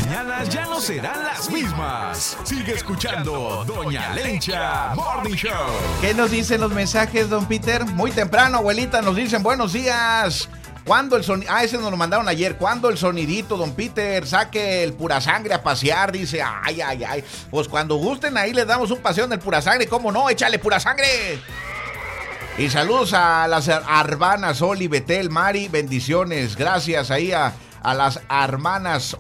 mañanas ya no serán las mismas. Sigue escuchando Doña Lencha Morning Show. ¿Qué nos dicen los mensajes, don Peter? Muy temprano, abuelita, nos dicen buenos días. ¿Cuándo el sonido? Ese nos lo mandaron ayer. ¿Cuándo el sonidito, don Peter? Saque el pura sangre a pasear, dice. Ay. Pues cuando gusten, ahí les damos un paseo en el pura sangre. ¿Cómo no? Échale pura sangre. Y saludos a las hermanas Oli, Betel, Mari, bendiciones. Gracias ahí a las hermanas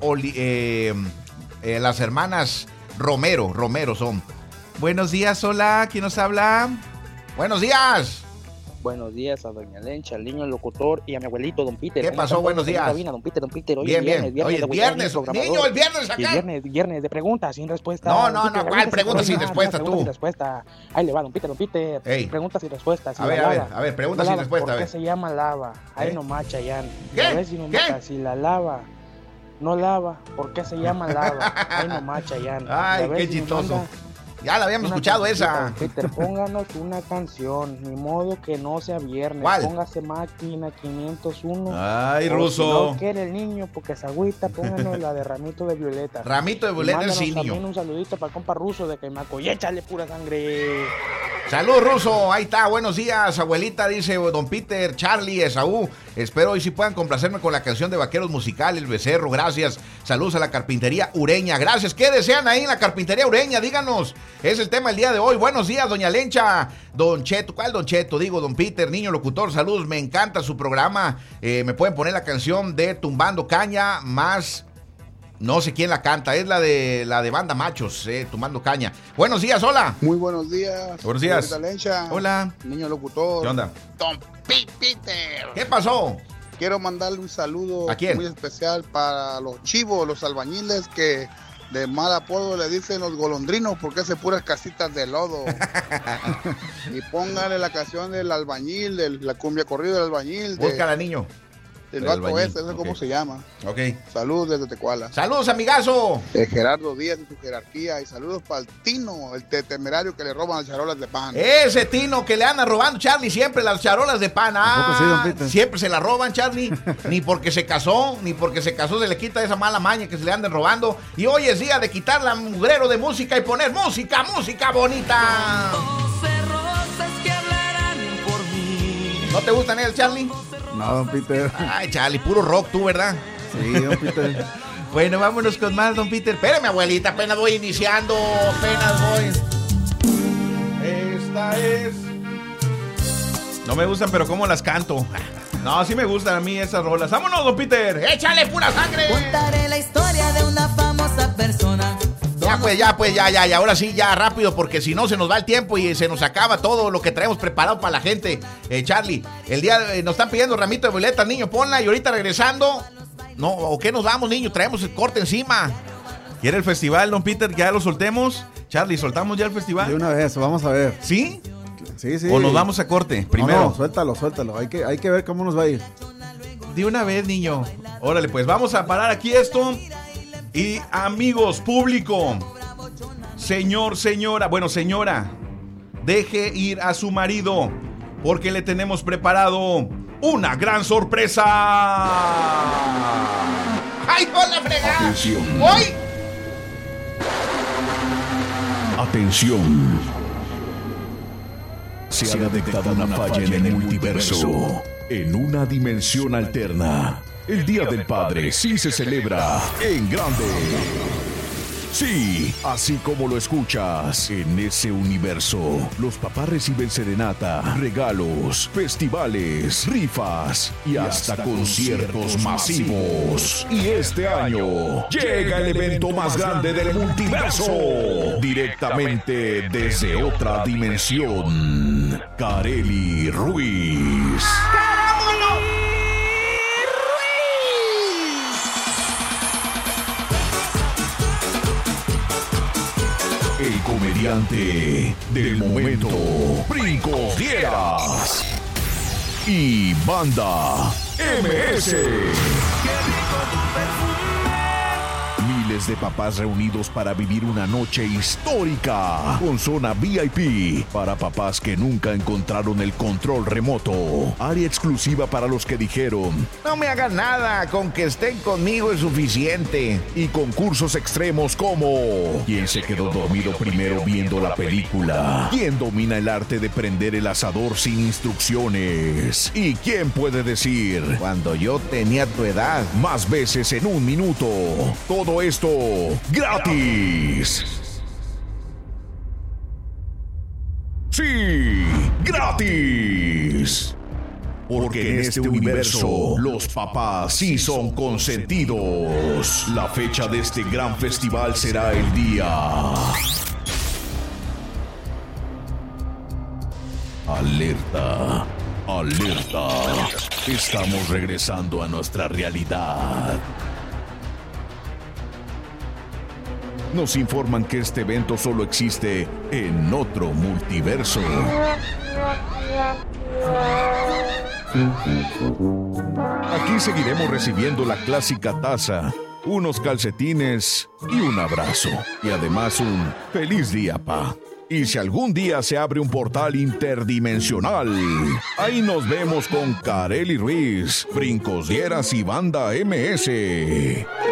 las hermanas Romero son. Buenos días, hola, ¿quién nos habla? Buenos días. Buenos días a doña Lencha, al niño locutor y a mi abuelito, don Peter. ¿Qué pasó? Buenos días. Don Peter, hoy bien. Hoy es viernes, niño, el viernes acá. Viernes de preguntas sin respuesta. No, ¿cuál pregunta sin respuesta tú? Ahí le va, don Peter. Ey. Preguntas sin respuestas. A ver, preguntas sin respuesta. ¿Por qué se llama lava? Ahí nomás, Chayán. ¿Qué? A ver si no mata, si la lava no lava, ¿por qué se llama lava? Ahí nomás, Chayán. Ay, qué chistoso. Ya la habíamos escuchado esa. Peter, pónganos una canción, ni modo que no sea viernes. ¿Cuál? Póngase Máquina 501. Ay, o Ruso. Si no quiere el niño porque se agüita, pónganos la de Ramito de Violeta. Ramito de Violeta, sí, niño. También un saludito para el compa Ruso de Caimaco. Y échale pura sangre. Salud, Ruso, ahí está, buenos días, abuelita, dice don Peter, Charlie, Esaú. Espero hoy sí puedan complacerme con la canción de Vaqueros Musicales, Becerro, gracias. Saludos a la carpintería Ureña, gracias. ¿Qué desean ahí en la carpintería Ureña? Díganos, es el tema el día de hoy. Buenos días, doña Lencha, don Cheto, ¿cuál don Cheto? Digo, don Peter, niño locutor, saludos, me encanta su programa. Me pueden poner la canción de Tumbando Caña, más... No sé quién la canta, es la de Banda Machos, Tumbando Caña. Buenos días, hola. Muy buenos días. Buenos días. Lencha, hola. Niño locutor. ¿Qué onda? Don Peter. ¿Qué pasó? Quiero mandarle un saludo ¿A quién? muy especial para los chivos, los albañiles que de mal apodo le dicen los golondrinos porque hacen puras casitas de lodo. Y póngale la canción del albañil, de la cumbia corrida del albañil. Búscala, niño. El vato ese, no sé cómo se llama. Ok. Saludos desde Tecuala. Saludos, amigazo. Gerardo Díaz y su jerarquía. Y saludos para el Tino, el temerario que le roban las charolas de pan. Ese Tino que le anda robando, Charlie, siempre las charolas de pan. Siempre se la roban, Charlie. Ni porque se casó se le quita esa mala maña que se le anden robando. Y hoy es día de quitar la mugrero de música y poner música bonita. ¿No te gustan ellos, Charlie? No, don Peter. Ay, Charlie, puro rock tú, ¿verdad? Sí, don Peter. Bueno, vámonos con más, don Peter. Espérame, abuelita, apenas voy iniciando. Esta es... No me gustan, pero ¿cómo las canto? No, sí me gustan a mí esas rolas. ¡Vámonos, don Peter! ¡Échale pura sangre! Contaré la historia de una famosa persona. Ya, ahora sí, ya rápido, porque si no se nos va el tiempo y se nos acaba todo lo que traemos preparado para la gente. Charlie, el día nos están pidiendo Ramito de Violeta, niño, ponla, y ahorita regresando, no, ¿o qué nos vamos, niño? Traemos el corte encima. ¿Quiere el festival, don Peter, que ya lo soltemos? Charlie, ¿soltamos ya el festival? De una vez, vamos a ver. ¿Sí? Sí. ¿O nos vamos a corte primero? No, suéltalo. Hay que ver cómo nos va a ir. De una vez, niño. Órale, pues vamos a parar aquí esto. Y amigos, público, señora, deje ir a su marido porque le tenemos preparado una gran sorpresa. ¡Ay, hola, fregada! Atención. ¡Voy! Atención. Se ha detectado una falla en el multiverso, en una dimensión alterna. El Día del Padre sí se celebra en grande. Sí, así como lo escuchas, en ese universo, los papás reciben serenata, regalos, festivales, rifas y hasta conciertos masivos. Y este año llega el evento más grande del multiverso, directamente desde otra dimensión. Kareli Ruiz. El comediante del momento, Brincos Dieras. Y Banda MS. Miles de papás reunidos para vivir una noche histórica con zona VIP para papás que nunca encontraron el control remoto. Área exclusiva para los que dijeron: no me hagan nada, con que estén conmigo es suficiente. Y concursos extremos como: ¿quién se quedó dormido primero viendo la película? ¿Quién domina el arte de prender el asador sin instrucciones? ¿Y quién puede decir: cuando yo tenía tu edad? Más veces en un minuto. Todo esto gratis. Sí, gratis. Porque en este universo los papás sí son consentidos. La fecha de este gran festival será el día. Alerta, alerta. Estamos regresando a nuestra realidad. Nos informan que este evento solo existe en otro multiverso. Aquí seguiremos recibiendo la clásica taza, unos calcetines y un abrazo. Y además un feliz día, pa. Y si algún día se abre un portal interdimensional, ahí nos vemos con Kareli Ruiz, Brincos Dieras y Banda MS.